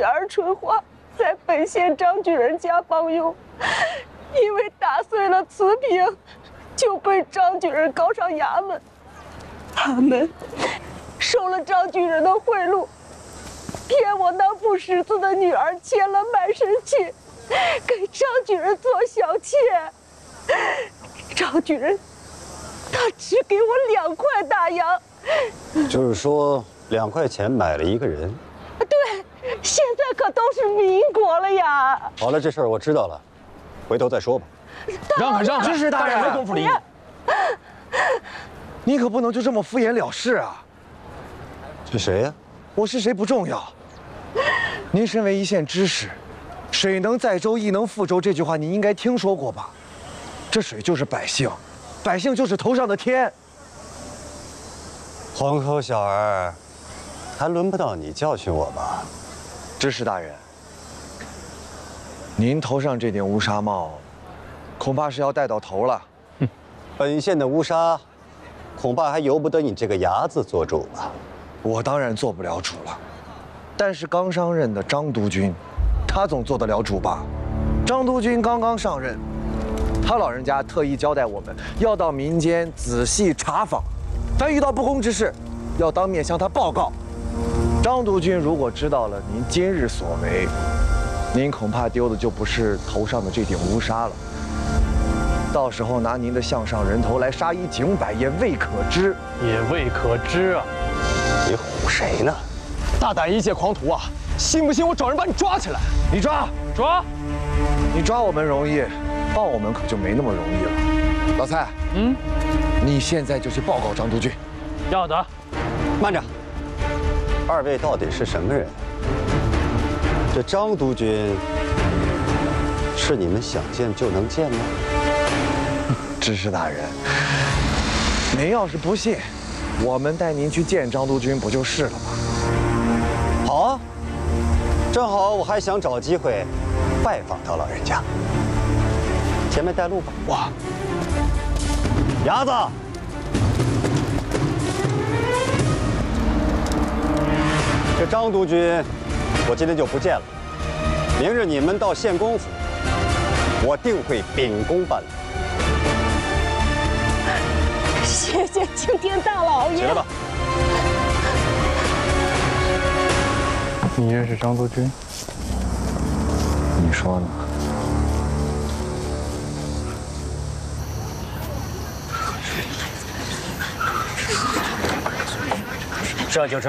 儿春花在本县张举人家帮佣，因为打碎了瓷瓶，就被张举人告上衙门。他们收了张举人的贿赂，骗我那不识字的女儿签了卖身契，给张举人做小妾。张举人他只给我2块大洋， 就是说2块钱买了一个人。 对，现在可都是民国了呀。 好了，这事儿我知道了，回头再说吧。 让开让开， 知识大人没工夫理你。 你可不能就这么敷衍了事啊！ 是谁呀？ 我是谁不重要，您身为一县知识，水能载舟，亦能覆舟，这句话您应该听说过吧？这水就是百姓，百姓就是头上的天。 黄口小儿，还轮不到你教训我吧？ 知识大人，您头上这顶乌纱帽，恐怕是要戴到头了。 本县的乌纱，恐怕还由不得你这个伢子做主吧？ 我当然做不了主了，但是刚上任的张督军，他总做得了主吧？张督军刚刚上任，他老人家特意交代我们要到民间仔细查访，凡遇到不公之事，要当面向他报告。张督军如果知道了您今日所为，您恐怕丢的就不是头上的这顶乌纱了。到时候拿您的项上人头来杀一儆百，也未可知。 也未可知啊！ 你唬谁呢？ 大胆一介狂徒啊！信不信我找人把你抓起来？ 你抓，你抓我们容易，报我们可就没那么容易了。老蔡，你现在就去报告张督军。 要得。 慢着，2位到底是什么人？这张督军是你们想见就能见吗？ 知识大人，您要是不信，我们带您去见张督军不就是了吗？ 好啊，正好我还想找机会拜访他老人家。前面带路吧。 哇， 伢子，这张督军，我今天就不见了。明日你们到县公府，我定会秉公办理。 谢谢青天大老爷。 起来吧。 你认识张督军？ 你说呢？ 这就成。